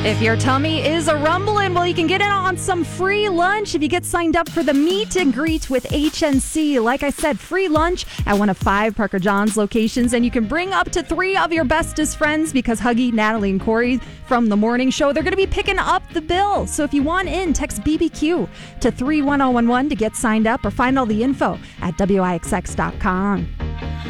If your tummy is a rumbling, well, you can get in on some free lunch if you get signed up for the meet and greet with HNC. Like I said, free lunch at one of 5 Parker Johns locations, and you can bring up to 3 of your bestest friends because Huggy, Natalie, and Corey from The Morning Show, they're going to be picking up the bill. So if you want in, text BBQ to 31011 to get signed up or find all the info at WIXX.com.